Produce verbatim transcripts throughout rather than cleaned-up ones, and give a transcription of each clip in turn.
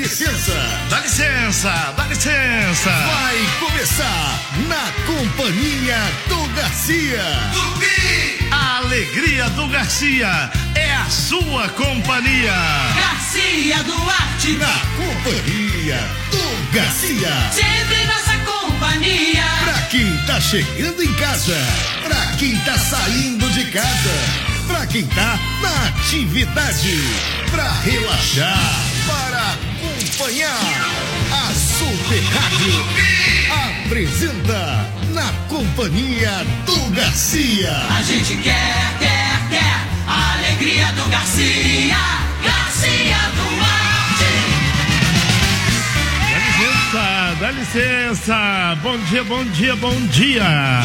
licença. Dá licença, dá licença. Vai começar na companhia do Garcia. Tupi! A alegria do Garcia é a sua companhia. Garcia Duarte. Na companhia do Garcia. Sempre nossa companhia. Pra quem tá chegando em casa, pra quem tá saindo de casa, pra quem tá na atividade, pra relaxar, para acompanhar. A Super Rádio apresenta Na Companhia do Garcia. A gente quer, quer, quer a alegria do Garcia. Garcia Duarte. Dá licença, dá licença. Bom dia, bom dia, bom dia.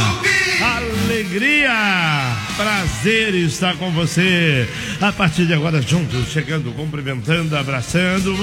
Alegria, prazer estar com você. A partir de agora, juntos, chegando, cumprimentando, abraçando.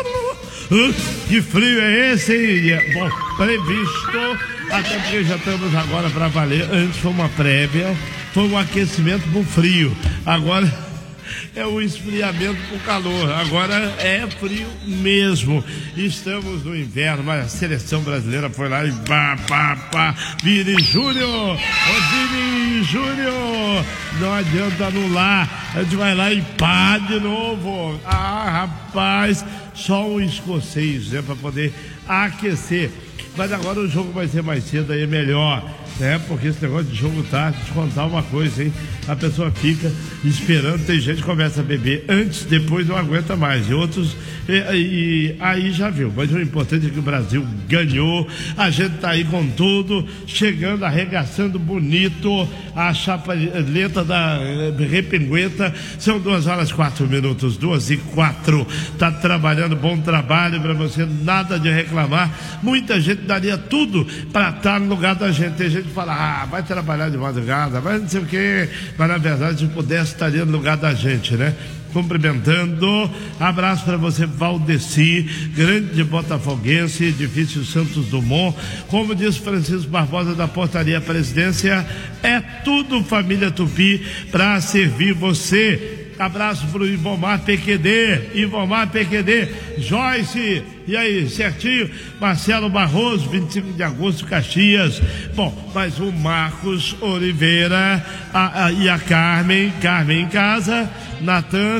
Uh, que frio é esse, hein? Bom, previsto, até porque já estamos agora para valer. Antes foi uma prévia, foi um aquecimento pro frio. Agora é o esfriamento pro calor. Agora é frio mesmo. Estamos no inverno, mas a seleção brasileira foi lá e pá, pá, pá. Vini Júnior! Ô Vini Júnior! Não adianta anular. A gente vai lá e pá de novo. Ah, rapaz, só um escocês, né, para poder aquecer. Mas agora o jogo vai ser mais cedo, aí é melhor, né? Porque esse negócio de jogo tarde, te contar uma coisa, hein? A pessoa fica esperando, tem gente que começa a beber antes, depois não aguenta mais. E outros, e, e aí já viu. Mas o importante é que o Brasil ganhou, a gente tá aí com tudo, chegando, arregaçando bonito, a chapeleta da Repengueta. São duas horas, quatro minutos, duas e quatro. Tá trabalhando, bom trabalho para você, nada de reclamar. Muita gente daria tudo para estar no lugar da gente. Tem gente que fala, ah, vai trabalhar de madrugada, vai não sei o quê. Mas na verdade, se pudesse, estaria no lugar da gente, né? Cumprimentando, abraço para você, Valdeci, grande botafoguense, edifício Santos Dumont. Como diz Francisco Barbosa da Portaria Presidência, é tudo família Tupi para servir você. Abraço pro Ivomar P Q D, Ivomar P Q D, Joyce, e aí, certinho? Marcelo Barroso, vinte e cinco de agosto, Caxias. Bom, mas o Marcos Oliveira a, a, e a Carmen, Carmen em casa, Natan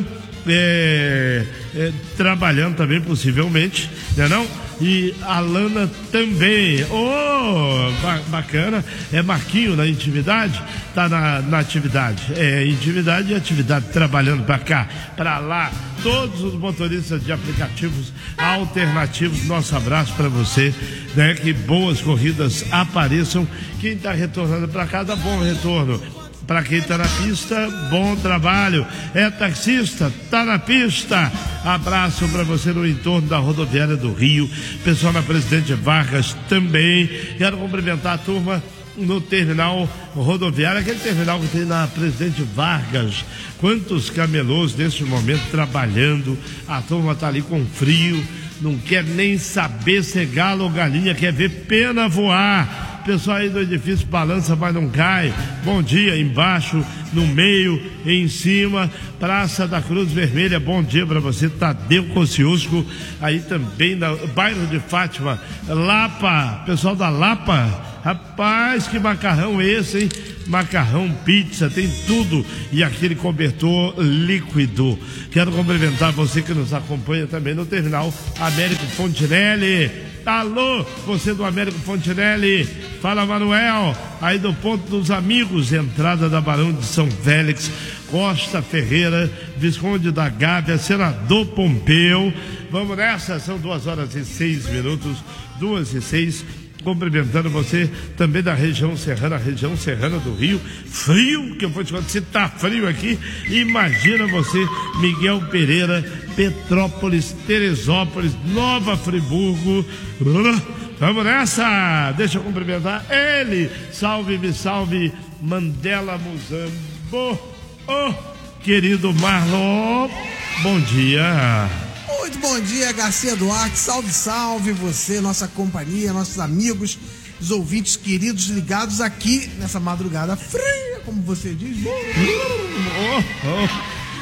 é, é, trabalhando também, possivelmente, né não? E a Lana também. Oh, ba- bacana. É Marquinho na intimidade? Tá na, na atividade. É, intimidade e atividade, trabalhando pra cá, pra lá. Todos os motoristas de aplicativos alternativos, nosso abraço pra você, né? Que boas corridas apareçam. Quem tá retornando pra casa, bom retorno. Para quem está na pista, bom trabalho. É taxista, tá na pista. Abraço para você no entorno da rodoviária do Rio. Pessoal na Presidente Vargas também. Quero cumprimentar a turma no terminal rodoviário, aquele terminal que tem na Presidente Vargas. Quantos camelôs nesse momento trabalhando. A turma tá ali com frio, não quer nem saber se é galo ou galinha, quer ver pena voar. Pessoal aí do edifício balança, mas não cai. Bom dia, embaixo, no meio, em cima, Praça da Cruz Vermelha. Bom dia para você, Tadeu Kosciuszko, aí também no bairro de Fátima, Lapa, pessoal da Lapa. Rapaz, que macarrão esse, hein? Macarrão, pizza, tem tudo. E aquele cobertor líquido. Quero cumprimentar você que nos acompanha também no terminal Américo Fontinelli. Alô, você do Américo Fontinelli. Fala, Manuel, aí do Ponto dos Amigos, entrada da Barão de São Félix, Costa Ferreira, Visconde da Gávea, Senador Pompeu. Vamos nessa, são duas horas e seis minutos, duas e seis. Cumprimentando você também da região serrana, região serrana do Rio. Frio, que eu vou te contar, se tá frio aqui, imagina você, Miguel Pereira, Petrópolis, Teresópolis, Nova Friburgo. Vamos nessa, deixa eu cumprimentar ele. Salve, me salve, Mandela Muzambo. Oh, querido Marlon, bom dia. Muito bom dia, Garcia Duarte, salve, salve você, nossa companhia, nossos amigos, os ouvintes queridos ligados aqui nessa madrugada fria, como você diz. Oh, oh.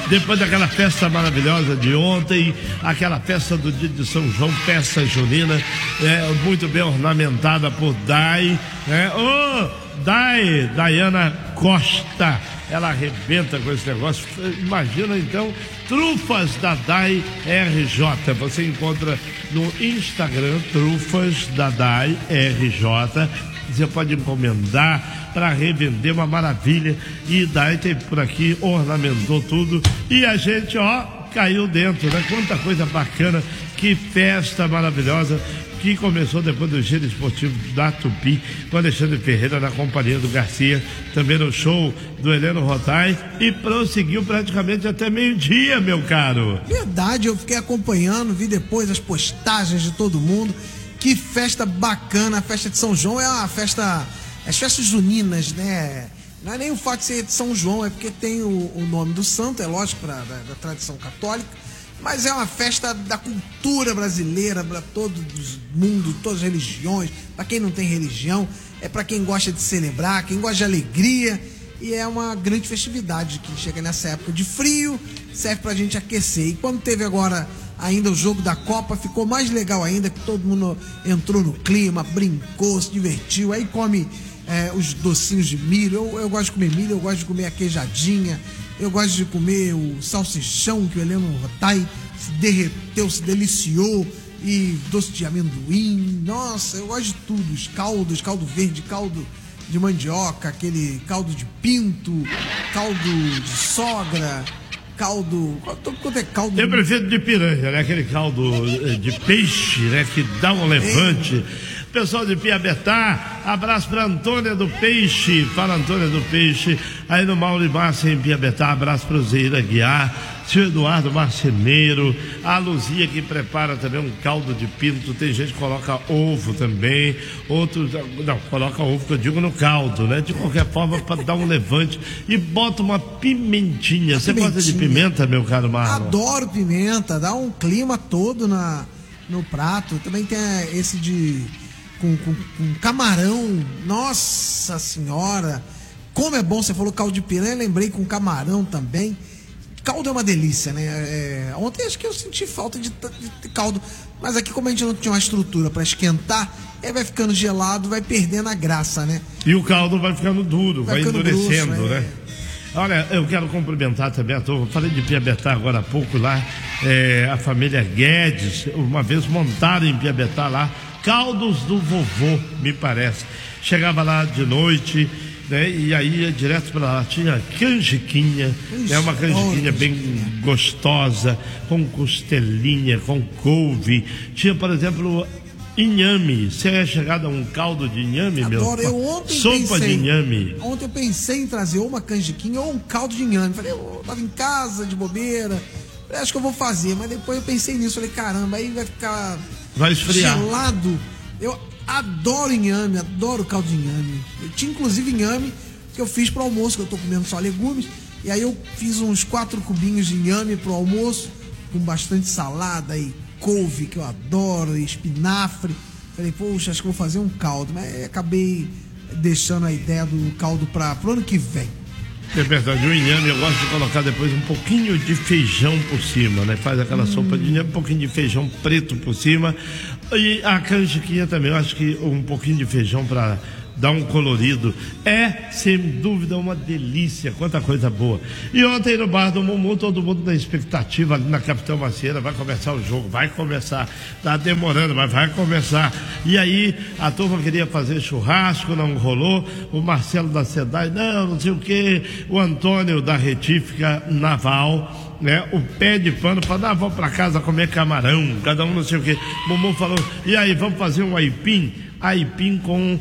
depois daquela festa maravilhosa de ontem, aquela festa do dia de São João, festa junina, é, muito bem ornamentada por Dai, né? Ô, Dai, Daiana Costa, ela arrebenta com esse negócio. Imagina então, trufas da Dai R J, você encontra no Instagram, trufas da Dai R J, você pode encomendar para revender, uma maravilha. E Dai tem por aqui, ornamentou tudo e a gente, ó, caiu dentro, né? Quanta coisa bacana, que festa maravilhosa que começou depois do giro esportivo da Tupi, com Alexandre Ferreira na companhia do Garcia, também no show do Heleno Rotai, e prosseguiu praticamente até meio-dia, meu caro. Verdade, eu fiquei acompanhando, vi depois as postagens de todo mundo. Que festa bacana, a festa de São João é uma festa, as festas juninas, né? Não é nem o fato de ser de São João, é porque tem o, o nome do santo, é lógico, pra, da, da tradição católica, mas é uma festa da cultura brasileira, para todo mundo, todas as religiões, para quem não tem religião, é para quem gosta de celebrar, quem gosta de alegria, e é uma grande festividade que chega nessa época de frio, serve pra gente aquecer. E quando teve agora ainda o jogo da Copa, ficou mais legal ainda, que todo mundo entrou no clima, brincou, se divertiu, aí come é, os docinhos de milho. Eu, eu gosto de comer milho, eu gosto de comer a queijadinha, eu gosto de comer o salsichão que o Heleno Rotai se derreteu, se deliciou, e doce de amendoim. Nossa, eu gosto de tudo, os caldos, caldo verde, caldo de mandioca, aquele caldo de pinto, caldo de sogra, caldo, quanto é caldo? Eu prefiro de piranha, né? Aquele caldo de peixe, né? Que dá um levante. Ei. Pessoal de Piabetá, abraço para Antônia do Peixe, fala Antônia do Peixe, aí no Mauro e Márcia em Piabetá, abraço para o Zeira Guiar, seu Eduardo Marceneiro, a Luzia que prepara também um caldo de pinto, tem gente que coloca ovo também, outros, não, coloca ovo que eu digo no caldo, né? De qualquer forma, para dar um levante, e bota uma pimentinha. Você gosta de pimenta, meu caro Marlon? Adoro pimenta, dá um clima todo na, no prato. Também tem esse de com, com, com camarão, nossa senhora, como é bom. Você falou caldo de piranha, lembrei com camarão também. Caldo é uma delícia, né? É, ontem acho que eu senti falta de, de caldo, mas aqui, como a gente não tinha uma estrutura para esquentar, aí vai ficando gelado, vai perdendo a graça, né? E o caldo vai ficando duro, vai, vai endurecendo, grosso, né? É. Olha, eu quero cumprimentar também a turma. Falei de Piabetá agora há pouco lá, é, a família Guedes, uma vez montaram em Piabetá lá, caldos do vovô, me parece. Chegava lá de noite, né, e aí ia direto para lá, tinha canjiquinha, é né, uma canjiquinha bem gostosa, com costelinha, com couve. Tinha, por exemplo, inhame. Você é chegado a um caldo de inhame, Adoro. meu? Adoro, eu ontem Sopa pensei, de inhame. Ontem eu pensei em trazer ou uma canjiquinha ou um caldo de inhame. Falei, eu tava em casa, de bobeira, falei, acho que eu vou fazer, mas depois eu pensei nisso, falei, caramba, aí vai ficar vai esfriar. Gelado. Eu adoro inhame, adoro caldo de inhame. Eu tinha inclusive inhame que eu fiz pro almoço, que eu tô comendo só legumes, e aí eu fiz uns quatro cubinhos de inhame pro almoço, com bastante salada e couve, que eu adoro, e espinafre. Falei, poxa, acho que vou fazer um caldo, mas acabei deixando a ideia do caldo para pro ano que vem. É verdade, o inhame eu gosto de colocar depois um pouquinho de feijão por cima, né? Faz aquela hum. sopa de inhame, um pouquinho de feijão preto por cima. E a canjiquinha também, eu acho que um pouquinho de feijão para dar um colorido. É, sem dúvida, uma delícia, quanta coisa boa. E ontem no bar do Mumu, todo mundo na expectativa ali na Capitão Macieira, vai começar o jogo, vai começar, tá demorando, mas vai começar. E aí, a turma queria fazer churrasco, não rolou, o Marcelo da Sedai, não, não sei o que, o Antônio da Retífica Naval, né, o pé de pano para dar, vamos para casa comer camarão, cada um não sei o que. Mumu falou, e aí, vamos fazer um aipim? Aipim com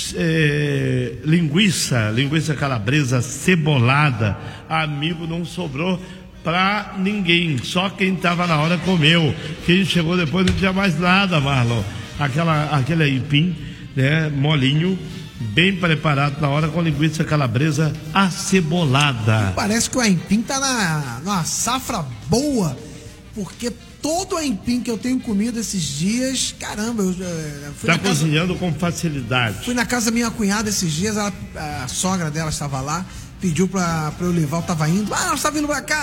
é, linguiça, linguiça calabresa cebolada. Amigo, não sobrou pra ninguém, só quem estava na hora comeu. Quem chegou depois não tinha mais nada, Marlon. Aquela, aquele aipim, né, molinho, bem preparado na hora, com linguiça calabresa acebolada. Parece que o aipim tá na, numa safra boa, porque todo aipim que eu tenho comido esses dias, caramba, eu fui tá cozinhando casa, com facilidade. Fui na casa da minha cunhada esses dias, ela, a sogra dela estava lá, pediu pra, pra eu levar, eu tava indo, ah, nós tá vindo pra cá,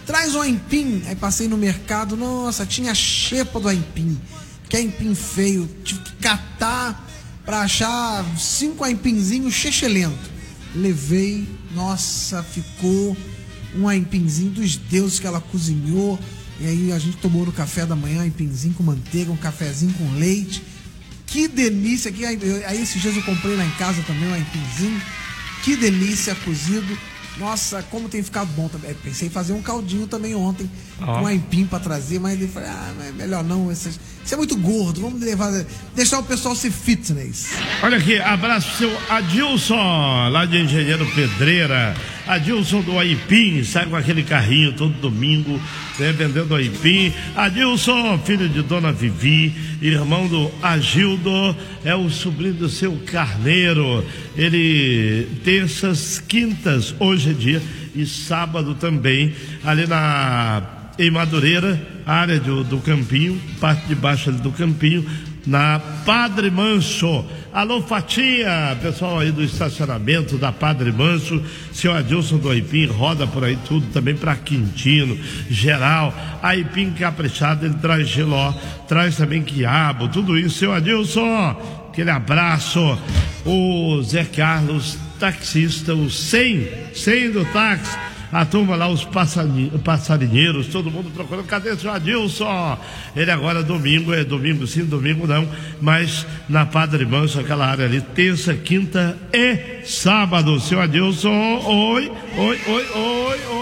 traz o aipim. Aí passei no mercado, nossa, tinha a xepa do aipim, que é aipim feio, tive que catar pra achar cinco aipinzinhos chechelento. Levei, nossa, ficou um aipinzinho dos deuses que ela cozinhou. E aí a gente tomou no café da manhã, aipinzinho com manteiga, um cafezinho com leite. Que delícia! Que, aí, aí esses dias eu comprei lá em casa também um aipinzinho. Que delícia, cozido. Nossa, como tem ficado bom também. Pensei em fazer um caldinho também ontem, oh. com aipim pra trazer, mas ele falou, ah, mas melhor não, isso é muito gordo, vamos levar, deixar o pessoal se fitness. Olha aqui, abraço seu Adilson, lá de Engenheiro Pedreira. Adilson do aipim, sai com aquele carrinho todo domingo, né, vendendo aipim. Adilson, filho de Dona Vivi, irmão do Agildo, é o sobrinho do seu Carneiro. Ele, terças, quintas, hoje é dia, e sábado também, ali na em Madureira, área do, do Campinho, parte de baixo ali do Campinho, na Padre Manso. Alô, Fatinha, pessoal aí do estacionamento da Padre Manso, seu Adilson do Aipim, roda por aí tudo, também para Quintino, geral, aipim caprichado, ele traz geló, traz também quiabo, tudo isso, seu Adilson, aquele abraço. O Zé Carlos, taxista, o cem, cem do táxi, a turma lá, os passarinheiros, todo mundo procurando, cadê o seu Adilson? Ele agora domingo, é domingo sim, domingo não, mas na Padre Manso, aquela área ali, terça, quinta e sábado. Seu Adilson, oi, oi, oi, oi, oi.